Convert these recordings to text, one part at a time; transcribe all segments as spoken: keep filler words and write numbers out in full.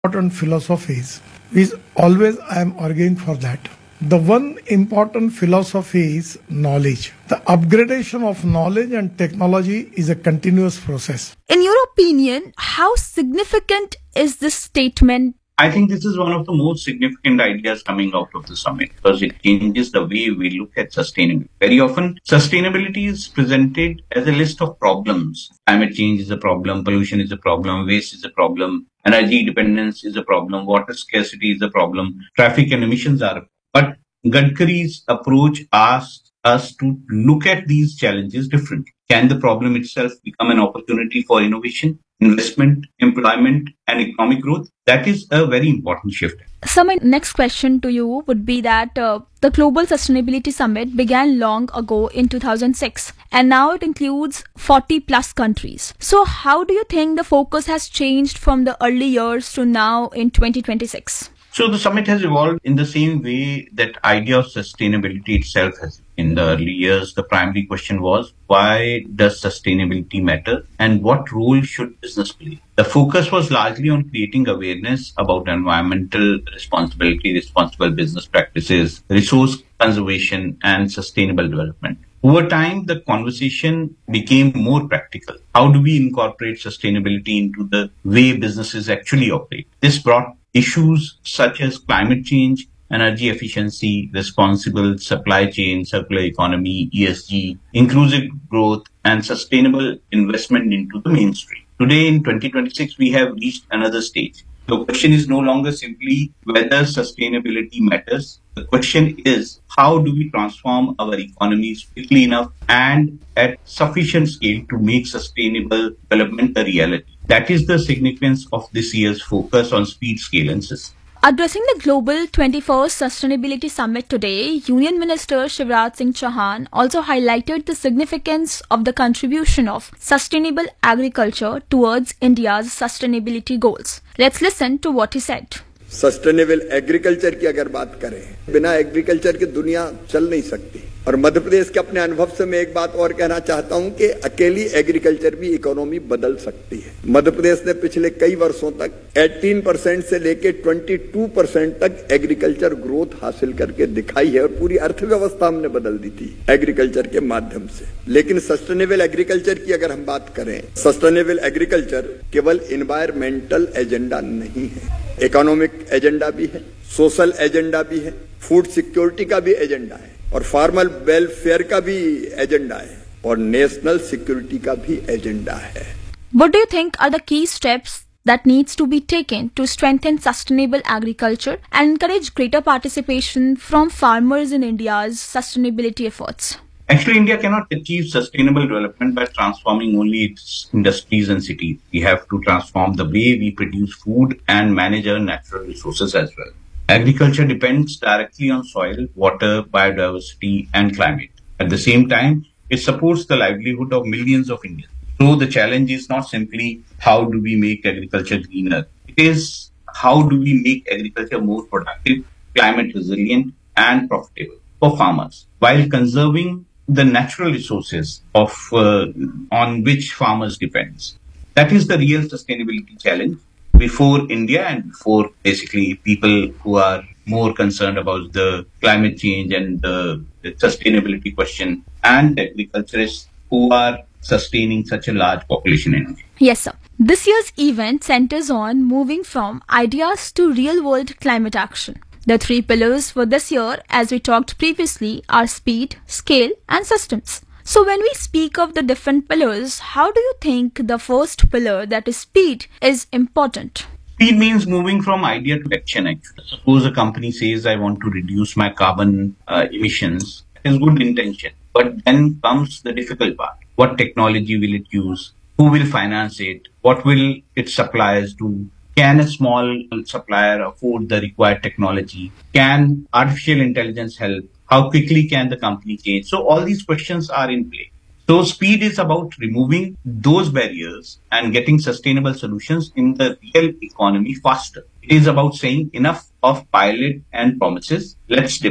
important philosophies is always I am arguing for that. The one important philosophy is knowledge. The upgradation of knowledge and technology is a continuous process. In your opinion, how significant is this statement? I think this is one of the most significant ideas coming out of the summit because it changes the way we look at sustainability. Very often, sustainability is presented as a list of problems. Climate change is a problem, pollution is a problem, waste is a problem, energy dependence is a problem, water scarcity is a problem, traffic and emissions are a problem. But Gadkari's approach asks us to look at these challenges differently. Can the problem itself become an opportunity for innovation, investment, employment, and economic growth? That is a very important shift. So my next question to you would be that uh, the Global Sustainability Summit began long ago in two thousand six and now it includes forty plus countries. So how do you think the focus has changed from the early years to now in twenty twenty-six? So the summit has evolved in the same way that idea of sustainability itself has. In the early years, the primary question was, why does sustainability matter and what role should business play? The focus was largely on creating awareness about environmental responsibility, responsible business practices, resource conservation, and sustainable development. Over time, the conversation became more practical. How do we incorporate sustainability into the way businesses actually operate? This brought issues such as climate change, energy efficiency, responsible supply chain, circular economy, E S G, inclusive growth, and sustainable investment into the mainstream. Today in twenty twenty-six, we have reached another stage. The question is no longer simply whether sustainability matters. The question is, how do we transform our economies quickly enough and at sufficient scale to make sustainable development a reality? That is the significance of this year's focus on speed, scale, and system. Addressing the Global twenty-first Sustainability Summit today, Union Minister Shivraj Singh Chauhan also highlighted the significance of the contribution of sustainable agriculture towards India's sustainability goals. Let's listen to what he said. Sustainable agriculture की अगर बात करें, बिना agriculture की दुनिया चल नहीं सकती। और मध्य प्रदेश के अपने अनुभव से मैं एक बात और कहना चाहता हूं कि अकेली एग्रीकल्चर भी इकोनॉमी बदल सकती है। मध्य प्रदेश ने पिछले कई वर्षों तक अठारह परसेंट से लेकर बाईस परसेंट तक एग्रीकल्चर ग्रोथ हासिल करके दिखाई है और पूरी अर्थव्यवस्था हमने बदल दी थी एग्रीकल्चर के माध्यम से। लेकिन सस्टेनेबल एग्रीकल्चर की अगर हम बात करें, सस्टेनेबल एग्रीकल्चर केवल एनवायरमेंटल एजेंडा नहीं है, इकोनॉमिक एजेंडा भी है, सोशल एजेंडा भी है, फूड सिक्योरिटी का भी एजेंडा है और फार्मर वेलफेयर का भी एजेंडा है और नेशनल सिक्योरिटी का भी एजेंडा है। What do you think are the key steps that needs to be taken to strengthen sustainable agriculture and encourage greater participation from farmers in India's sustainability efforts? Actually, India cannot achieve sustainable development by transforming only its industries and cities. We have to transform the way we produce food and manage our natural resources as well. Agriculture depends directly on soil, water, biodiversity, and climate. At the same time, it supports the livelihood of millions of Indians. So the challenge is not simply how do we make agriculture greener. It is how do we make agriculture more productive, climate resilient, and profitable for farmers while conserving the natural resources of uh, on which farmers depend. That is the real sustainability challenge before India and before basically people who are more concerned about the climate change and the, the sustainability question and agriculturists who are sustaining such a large population in India. Yes, sir. This year's event centers on moving from ideas to real-world climate action. The three pillars for this year, as we talked previously, are speed, scale, and systems. So when we speak of the different pillars, how do you think the first pillar, that is speed, is important? Speed means moving from idea to action, actually. Suppose a company says, I want to reduce my carbon uh, emissions. It is good intention. But then comes the difficult part. What technology will it use? Who will finance it? What will its suppliers do? Can a small supplier afford the required technology? Can artificial intelligence help? How quickly can the company change? So all these questions are in play. So speed is about removing those barriers and getting sustainable solutions in the real economy faster. It is about saying enough of pilot and promises. Let's deploy.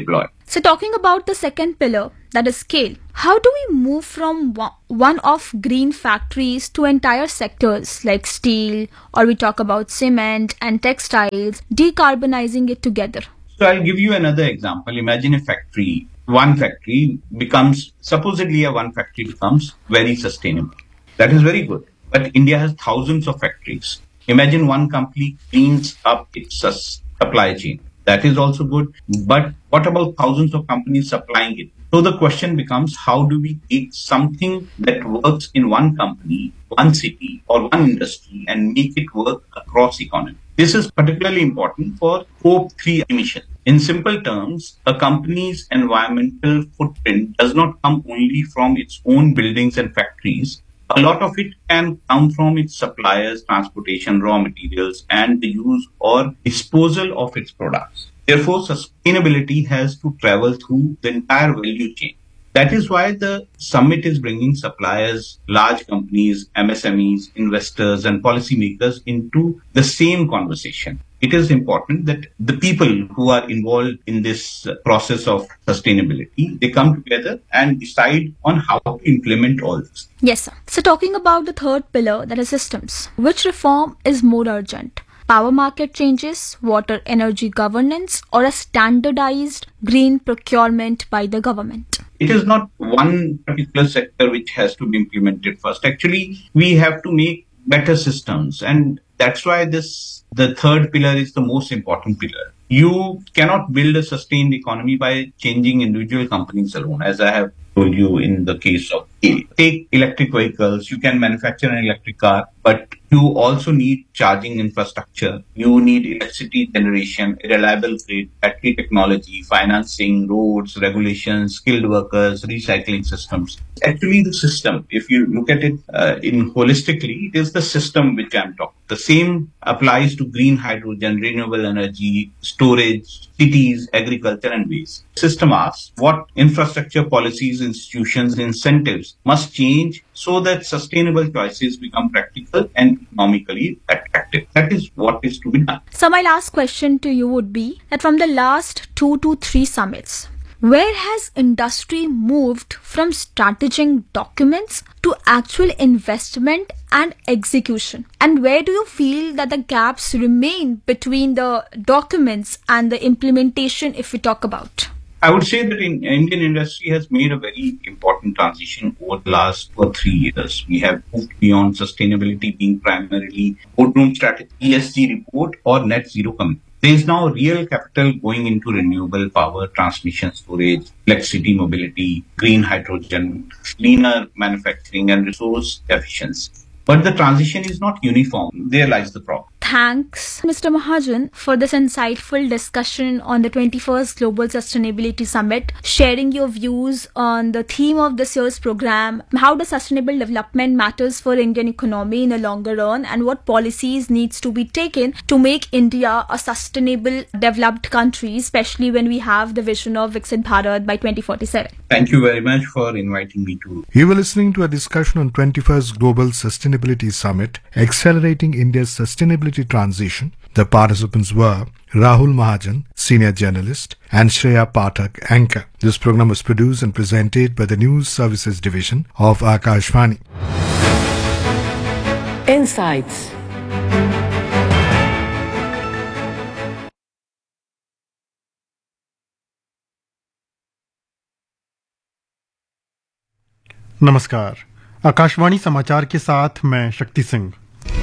So talking about the second pillar, that is scale, how do we move from one-off green factories to entire sectors like steel, or we talk about cement and textiles, decarbonizing it together? So I'll give you another example. Imagine a factory. One factory becomes, supposedly a one factory becomes very sustainable. That is very good. But India has thousands of factories. Imagine one company cleans up its supply chain. That is also good. But what about thousands of companies supplying it? So the question becomes, how do we take something that works in one company, one city, or one industry and make it work across economy? This is particularly important for Scope three emissions. In simple terms, a company's environmental footprint does not come only from its own buildings and factories. A lot of it can come from its suppliers, transportation, raw materials, and the use or disposal of its products. Therefore, sustainability has to travel through the entire value chain. That is why the summit is bringing suppliers, large companies, M S M Es, investors, and policymakers into the same conversation. It is important that the people who are involved in this process of sustainability, they come together and decide on how to implement all this. Yes, sir. So talking about the third pillar, that is systems, which reform is more urgent? Power market changes, water energy governance, or a standardized green procurement by the government? It is not one particular sector which has to be implemented first. Actually, we have to make better systems, and that's why this the third pillar is the most important pillar. You cannot build a sustained economy by changing individual companies alone, as I have told you in the case of A. Take electric vehicles. You can manufacture an electric car, but you also need charging infrastructure. You need electricity generation, a reliable grid, battery technology, financing, roads, regulations, skilled workers, recycling systems. Actually, the system, if you look at it uh, in holistically, it is the system which I'm talking. The same applies to green hydrogen, renewable energy, storage, cities, agriculture, and waste. System asks what infrastructure policies, institutions, incentives must change so that sustainable choices become practical and economically attractive. That is what is to be done. So my last question to you would be that from the last two to three summits, where has industry moved from strategic documents to actual investment and execution? And where do you feel that the gaps remain between the documents and the implementation, if we talk about? I would say that in Indian industry has made a very important transition over the last two or three years. We have moved beyond sustainability being primarily boardroom strategy, E S G report, or net zero commitment. There is now real capital going into renewable power, transmission, storage, electricity, mobility, green hydrogen, cleaner manufacturing, and resource efficiency. But the transition is not uniform. There lies the problem. Thanks, Mister Mahajan, for this insightful discussion on the twenty-first Global Sustainability Summit, sharing your views on the theme of this year's program, how the sustainable development matters for Indian economy in the longer run, and what policies needs to be taken to make India a sustainable developed country, especially when we have the vision of Viksit Bharat by twenty forty-seven. Thank you very much for inviting me to. You were listening to a discussion on twenty-first Global Sustainability Summit, Accelerating India's Sustainability Transition. The participants were Rahul Mahajan, Senior Journalist, and Shreya Pathak, Anchor. This program was produced and presented by the News Services Division of Akashvani. Insights. नमस्कार, आकाशवाणी समाचार के साथ मैं शक्ति सिंह।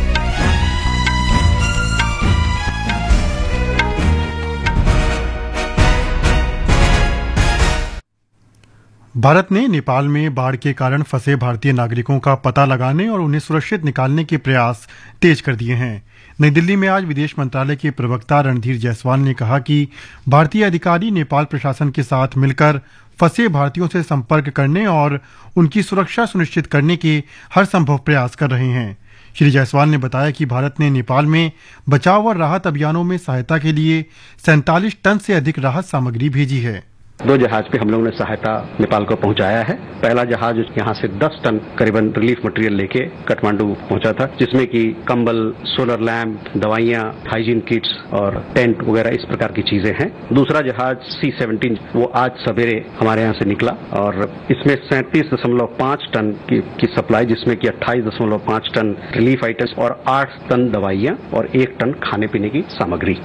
भारत ने नेपाल में बाढ़ के कारण फंसे भारतीय नागरिकों का पता लगाने और उन्हें सुरक्षित निकालने के प्रयास तेज कर दिए हैं। नई दिल्ली में आज विदेश मंत्रालय के प्रवक्ता रणधीर जायसवाल ने कहा कि भारतीय अधिकारी नेपाल प्रशासन के साथ मिलकर फंसे भारतीयों से संपर्क करने और उनकी सुरक्षा सुनिश्चित करने के हर संभव प्रयास कर रहे हैं। श्री जायसवाल ने बताया कि भारत ने नेपाल में बचाव और राहत अभियानों में सहायता के लिए सैंतालीस टन से अधिक राहत सामग्री भेजी है। दो जहाज पे हम लोगों ने सहायता नेपाल को पहुंचाया है। पहला जहाज यहाँ से दस टन करीबन रिलीफ मटेरियल लेके काठमांडू पहुंचा था, जिसमें कि कंबल, सोलर लैंप, दवाइयां, हाइजीन किट्स और टेंट वगैरह इस प्रकार की चीजें हैं। दूसरा जहाज सी सेवनटीन वो आज सवेरे हमारे यहाँ से निकला और इसमें सैंतीस दशमलव पांच टन की, की सप्लाई, जिसमें कि अट्ठाईस दशमलव पांच टन रिलीफ आइटम्स और आठ टन दवाइयां और एक टन खाने पीने की सामग्री।